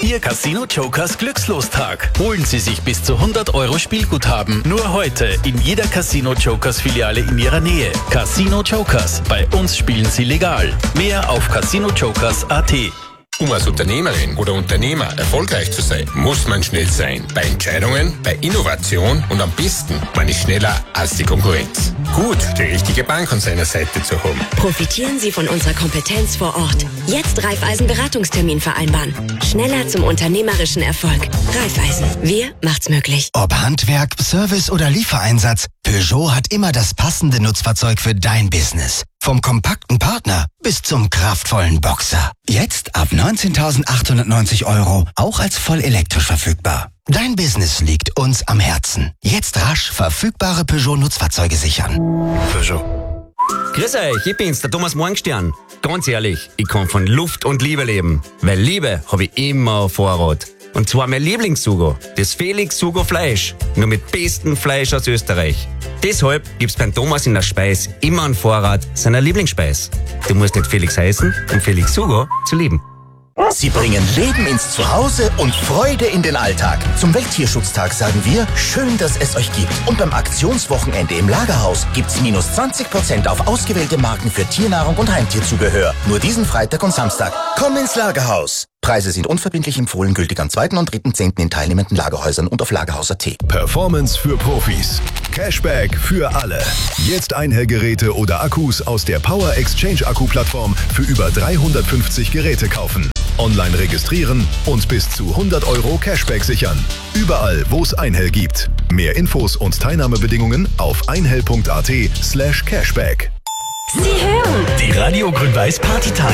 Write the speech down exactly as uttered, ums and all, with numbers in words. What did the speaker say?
Ihr Casino Jokers Glückslostag. Holen Sie sich bis zu hundert Euro Spielguthaben. Nur heute in jeder Casino Jokers Filiale in Ihrer Nähe. Casino Jokers. Bei uns spielen Sie legal. Mehr auf casino jokers punkt a t. Um als Unternehmerin oder Unternehmer erfolgreich zu sein, muss man schnell sein. Bei Entscheidungen, bei Innovation und am besten, man ist schneller als die Konkurrenz. Gut, die richtige Bank an seiner Seite zu haben. Profitieren Sie von unserer Kompetenz vor Ort. Jetzt Raiffeisen Beratungstermin vereinbaren. Schneller zum unternehmerischen Erfolg. Raiffeisen. Wir macht's möglich. Ob Handwerk, Service oder Liefereinsatz, Peugeot hat immer das passende Nutzfahrzeug für dein Business. Vom kompakten Partner bis zum kraftvollen Boxer. Jetzt ab neunzehntausendachthundertneunzig Euro, auch als voll elektrisch verfügbar. Dein Business liegt uns am Herzen. Jetzt rasch verfügbare Peugeot-Nutzfahrzeuge sichern. Peugeot. Grüß euch, ich bin's, der Thomas Morgenstern. Ganz ehrlich, ich kann von Luft und Liebe leben. Weil Liebe habe ich immer auf Vorrat. Und zwar mein Lieblingssugo, das Felix Sugo Fleisch. Nur mit bestem Fleisch aus Österreich. Deshalb gibt's beim Thomas in der Speis immer einen Vorrat seiner Lieblingsspeis. Du musst nicht Felix heißen, um Felix Sugo zu lieben. Sie bringen Leben ins Zuhause und Freude in den Alltag. Zum Welttierschutztag sagen wir, schön, dass es euch gibt. Und beim Aktionswochenende im Lagerhaus gibt's minus zwanzig Prozent auf ausgewählte Marken für Tiernahrung und Heimtierzubehör. Nur diesen Freitag und Samstag. Komm ins Lagerhaus. Preise sind unverbindlich empfohlen, gültig am zweiten und dritten zehnten in teilnehmenden Lagerhäusern und auf lagerhaus punkt a t. Performance für Profis. Cashback für alle. Jetzt Einhellgeräte oder Akkus aus der Power Exchange Akku-Plattform für über dreihundertfünfzig Geräte kaufen. Online registrieren und bis zu hundert Euro Cashback sichern. Überall, wo es Einhell gibt. Mehr Infos und Teilnahmebedingungen auf einhell punkt a t slash cashback. Sie hören die Radio Grün-Weiß Party Time.